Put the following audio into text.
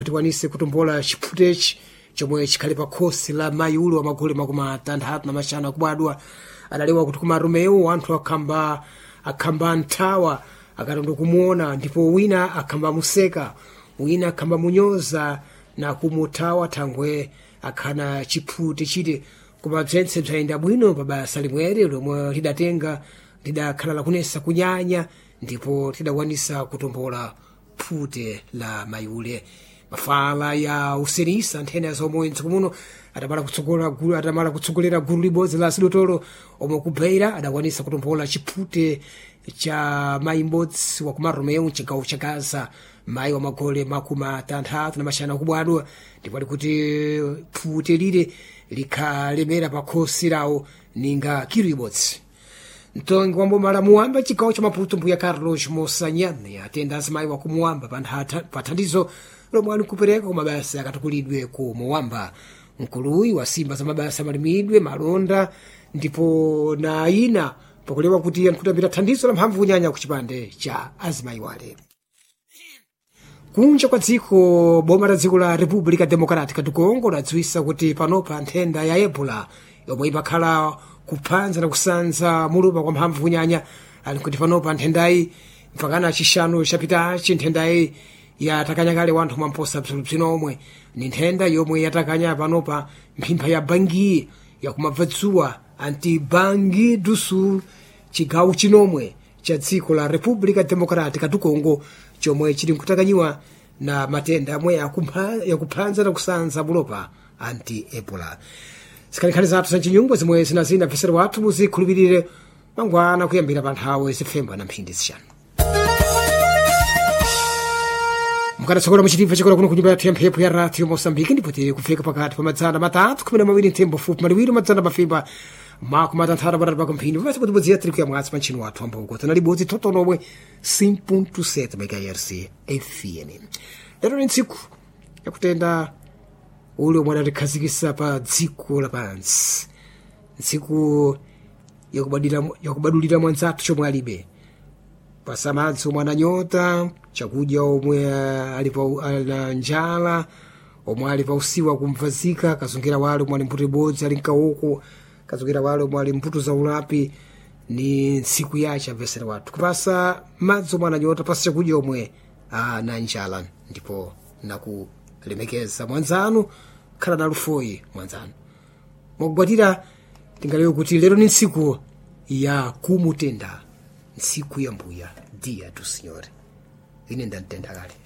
tikwanise kutombola chiphutechi chomwe chikhale pa khosi la mayi ule wa magole makumi atanthatu na maxanu akubadwa. Adalewa kuti kumarumewo anthu akhamba nthawa akatondo kumuona, ndipo wina akhamba museka, wina akhamba munyoza na kumuthawa thangwe akhana chiphute chiti. Koma bzentse bzayenda bwino pa basa limweri lomwe lidatenga lidakhala lakunesa kunyanya, ndipo tidakwanisa kutombola phute la mayi ule. Mafala ya usenisa nthena zomwe ntsikuno adamala kutsogolera gulu libodzi la asidotolo omwe kubveira adakwanisa kutombola chiphute cha mayi m'bodzi wa kumarumewu chigawo cha Gaza, mayi wa magole makumi atanthatu na maxanu akubadwa. ndipo likuti phute lile likhalemera pa khosi lawo ninga kilo ibodzi. Mtongi wa mboma la Muwamba chigawo cha Maputo mbuya Carlos Mosanyane atenda azimayi wa kumuwamba pa thandizo lomwe ali kupereka ku mabasa akatukulidwe ku Muwamba. Mkuluyi wa simba za mabasa malimidwe malonda ndipo na ina pakulewa kuti ankutambira thandizo la mphamvu nyanya ku chipande cha azimayi wale. Kunja kwa dziko, boma la dziko la República Democrática do Congo ladziwisa kuti panopa nthenda ya Ebola yomwe imakhala kuphanza na kusanza mulupa kwa mphamvu nyanya ali kuti panopa nthendayi mpakana chishanu chapitachi nthendayi yatakanya kale wanthu mwamposa bzinomwe. Ni nthenda yomwe yatakanya panopa mphimpha ya bangi yakumabvadzuwa anti-Bangi do Sul chigawo chinomwe cha dziko la República Democrática do Congo chomwe chili nkutakanyiwa na matenda amwe yakuphanza na kusanza mulupa anti-Ebola. Sikhalikhali zathu za chinyungu zimwe zinazina mfesero wathu muzikhulupirire mangwana kuyambira pa nthawi zifemba na mphindi zishanu. Mukanatsogora muchitimva chikora kuno kunyumba yathu ya mphepo ya Radio Mosambiki, ndipo tiri kufika pakati pa madzana matatu khumi na mawiri nthembo fupi maliwiri madzana mafimba makumi atanthatu patatu pa kumphindi pamasi kuti bodzi yatiri kuya mwatsi pa ntchino wathu amboko tana libodzi totonomwe 5.7 MHz FM. Lero ni ntsiku yakutenda ule omwe adatikhazikisa pa dziko lapansi, ntsiku yakubadulira mwanzathu chomwe alibe pasamadzi omwe ananyota, chakudya omwe ali njala, omwe ali pa usiwa kumvazika, kazungira wale omwe ali mputu ibodzi ali mkawoko, kazungira wale omwe ali mputu za ulapi. Ni ntsiku yace amvesera wathu kupasa madzi omwe ananyota, pasa chakudya omwe na njala, ndipo nakulemekeza mwanzanu khala na lufoyi mwanzanu mwakugwatira. Tingalewe kuti lero ni ntsiku ya kumutenda, ntsiku ya mbuya, dia do Senhor. Ine ndatenda kale.